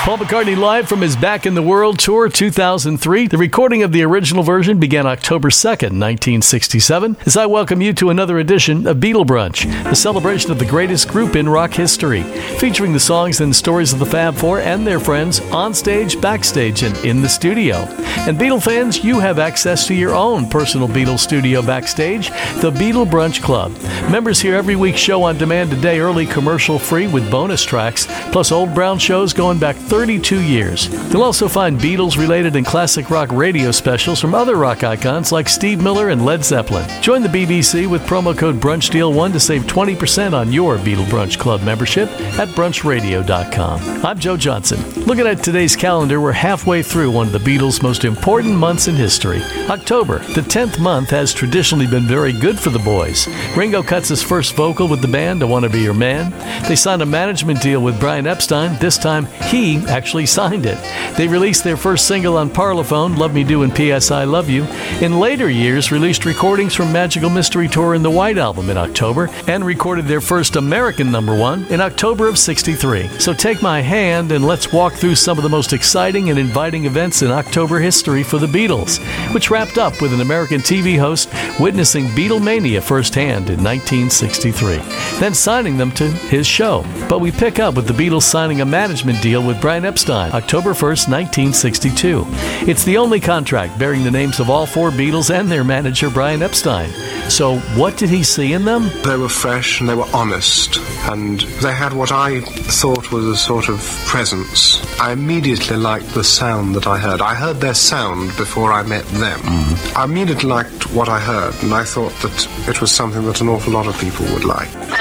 Paul McCartney live from his Back in the World Tour 2003. The recording of the original version began October 2nd, 1967, as I welcome you to another edition of Beatle Brunch, the celebration of the greatest group in rock history, featuring the songs and stories of the Fab Four and their friends on stage, backstage, and in the studio. And Beatle fans, you have access to your own personal Beatles studio backstage, the Beatle Brunch Club. Members hear every week's show on demand today, early commercial-free with bonus tracks, plus old Brown shows going back 32 years. You'll also find Beatles-related and classic rock radio specials from other rock icons like Steve Miller and Led Zeppelin. Join the BBC with promo code BRUNCHDEAL1 to save 20% on your Beatle Brunch Club membership at brunchradio.com. I'm Joe Johnson. Looking at today's calendar, we're halfway through one of the Beatles' most important months in history. October, the 10th month, has traditionally been very good for the boys. Ringo cuts his first vocal with the band, I Wanna Be Your Man. They signed a management deal with Brian Epstein. This time, he actually signed it. They released their first single on Parlophone, Love Me Do and P.S. I Love You. In later years, released recordings from Magical Mystery Tour and the White Album in October, and recorded their first American #1 in October of '63. So take my hand and let's walk through some of the most exciting and inviting events in October history for the Beatles, which wrapped up with an American TV host witnessing Beatlemania firsthand in 1963, then signing them to his show. But we pick up with the Beatles signing a management deal with Brian Epstein, October 1st, 1962. It's the only contract bearing the names of all four Beatles and their manager, Brian Epstein. So what did he see in them? They were fresh and they were honest, and they had what I thought was a sort of presence. I immediately liked the sound that I heard. I heard their sound before I met them. I immediately liked what I heard, and I thought that it was something that an awful lot of people would like.